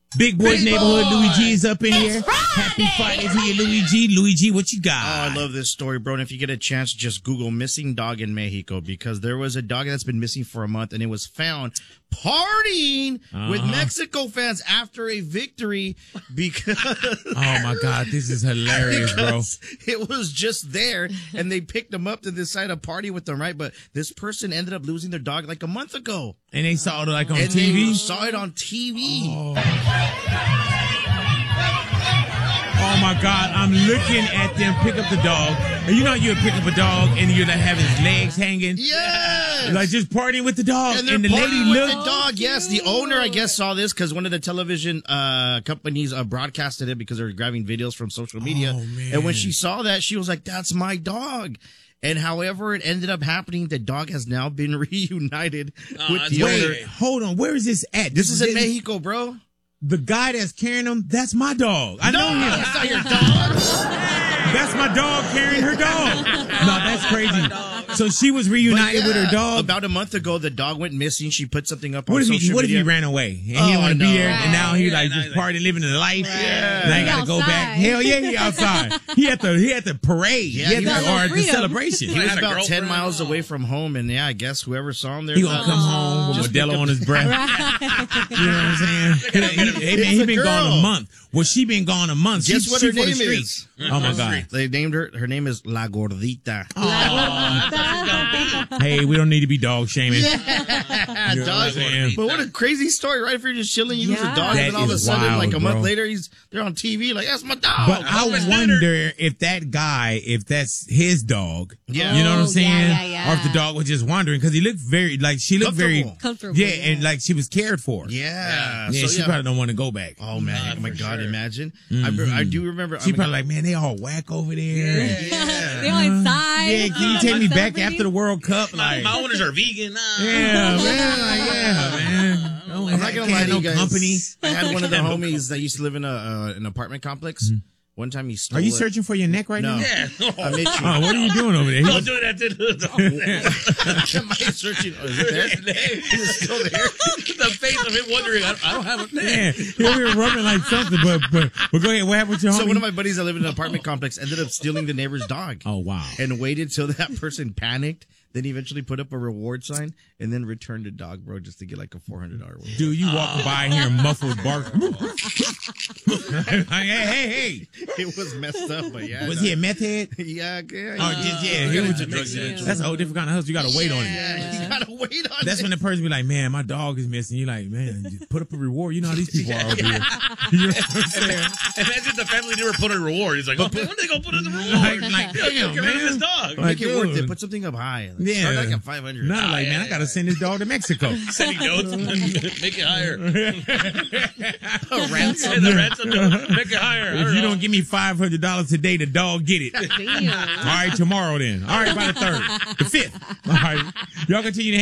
Big Boys Neighborhood, Luigi is up in here. Happy Friday to you, Luigi. Luigi, what you got? Oh, I love this story, bro. And if you get a chance, just Google missing dog in Mexico, because there was a dog that's been missing for a month, and it was found partying with Mexico fans after a victory because... Oh, my God. This is hilarious, bro. It was just there, and they picked him up to decide to party with them, right? But this person ended up losing their dog like a month ago. And they saw it like on and TV? They saw it on TV. Oh my God, I'm looking at them pick up the dog. And you know you pick up a dog and you're like having his legs hanging? Yes! Like just partying with the dog. And they're the lady partying with looked. the dog. Yes, the owner, I guess, saw this because one of the television companies broadcasted it because they were grabbing videos from social media. Oh, man. And when she saw that, she was like, that's my dog. And however it ended up happening, the dog has now been reunited with the owner. Wait, hold on. Where is this at? This is in Mexico, bro. The guy that's carrying him, that's my dog. I know him. That's not your dog. That's my dog carrying her dog. No, that's crazy. So she was reunited with her dog. About a month ago, the dog went missing. She put something up on What social if he media. ran away and he didn't want to be there, and now he like just partying, living the life? Yeah. Now he got to go back. Hell yeah, he outside. He had the parade. Yeah, he had the celebration. He was about 10 miles away from home, and yeah, I guess whoever saw him there. He gonna come home with Modelo on his breath. You know what I'm saying? He been gone a month. Well, she been gone a month. Guess what her name is? Oh my God. They named her. Her name is La Gordita. Hey, we don't need to be dog shaming. Yeah, You know dog. what I'm saying? But what a crazy story, right? If you're just chilling, you lose a dog, That and then all of a is sudden, wild, like a month bro. later, they're on TV, like, that's my dog. But I wonder if that guy, if that's his dog. Yeah. You know what I'm saying? yeah. Or if the dog was just wandering, because he looked very, like, she looked very comfortable. Yeah, and like she was cared for. Yeah. Yeah, So, she probably don't want to go back. Oh man! Oh my God! Imagine. Mhm. I do remember. She probably like, man, they all whack over there. They all inside. Yeah, can you take me back after the World Cup? Like, My owners are vegan. yeah, man. Like, yeah, man. I'm not gonna lie to you guys. Company. I had one of the homies that used to live in an apartment complex. One time he stole Are you it. searching for your neck right No. now? Yeah. I met you. Oh, what are you doing over there? Don't do that to the Am I searching? Oh, is it there? Is it still there? The face of him wondering, I don't have a Yeah, name. he over here rubbing like something, but go ahead. What happened with your homie? So one of my buddies that lived in an apartment complex ended up stealing the neighbor's dog. Oh, wow. And waited till that person panicked, then eventually put up a reward sign, and then returned the dog, bro, just to get like a $400 reward. Dude, you walking by and hear muffled bark. hey. It was messed up, but yeah. Was he a meth head? Yeah. Oh, just, yeah. He was a drug dealer. That's a whole different kind of hustle. You got to wait on it. Yeah, you gotta wait on That's it. when the person be like, man, my dog is missing. You're like, man, just put up a reward. You know how these people are over here. You know what I'm saying? Imagine the family never put a reward. He's like, when are they going to put in the reward? Like, Yo, damn, get rid of man. this dog. Like, Make it worth dude. it. Put something up high. Yeah. Start like at 500. Not like, man, I got to send this dog to Mexico. Sending notes. Make it higher. A ransom. Hey, the ransom note. Make it higher. If you don't give me $500 today, the dog get it. Damn. All right, tomorrow then. All right, by the 3rd. The 5th. All right. Y'all continue to